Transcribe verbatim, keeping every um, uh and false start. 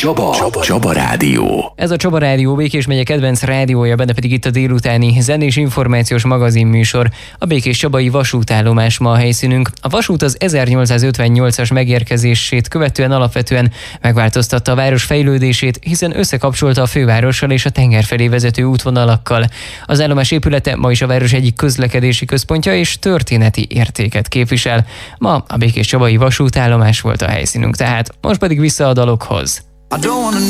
Csaba. Csaba. Csaba Rádió. Ez a Csaba Rádió, Békés megye kedvenc rádiója, benne pedig itt a délutáni zenés információs magazinműsor. A Békés Csabai vasútállomás ma a helyszínünk. A vasút az ezernyolcszázötvennyolcas megérkezését követően alapvetően megváltoztatta a város fejlődését, hiszen összekapcsolta a fővárossal és a tenger felé vezető útvonalakkal. Az állomás épülete ma is a város egyik közlekedési központja és történeti értéket képvisel. Ma a Békés Csabai vasútállomás volt a helyszínünk, tehát most pedig vissza a dalokhoz.